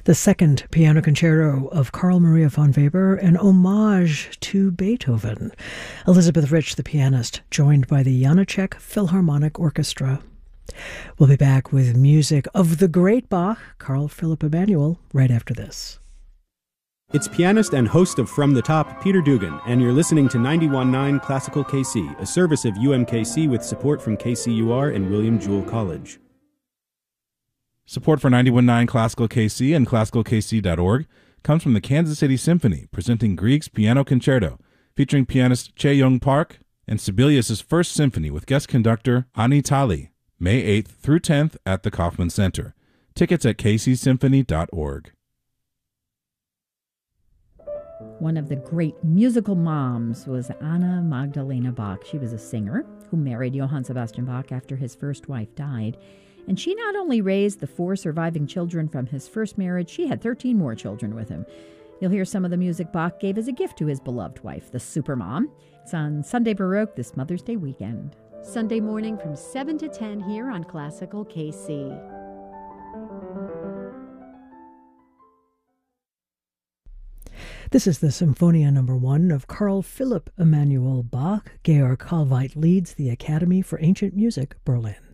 The second piano concerto of Carl Maria von Weber, an homage to Beethoven. Elizabeth Rich, the pianist, joined by the Janáček Philharmonic Orchestra. We'll be back with music of the great Bach, Carl Philipp Emanuel, right after this. It's pianist and host of From the Top, Peter Dugan, and you're listening to 91.9 Classical KC, a service of UMKC with support from KCUR and William Jewell College. Support for 91.9 Classical KC and ClassicalKC.org comes from the Kansas City Symphony, presenting Grieg's Piano Concerto, featuring pianist Chae-Young Park, and Sibelius' First Symphony with guest conductor Ani Tali, May 8th through 10th at the Kaufman Center. Tickets at kcsymphony.org. One of the great musical moms was Anna Magdalena Bach. She was a singer who married Johann Sebastian Bach after his first wife died. And she not only raised the 4 surviving children from his first marriage, she had 13 more children with him. You'll hear some of the music Bach gave as a gift to his beloved wife, the Supermom. It's on Sunday Baroque this Mother's Day weekend. Sunday morning from 7 to 10 here on Classical KC. This is the Symphonia No. 1 of Carl Philipp Emanuel Bach. Georg Kallweit leads the Academy for Ancient Music, Berlin.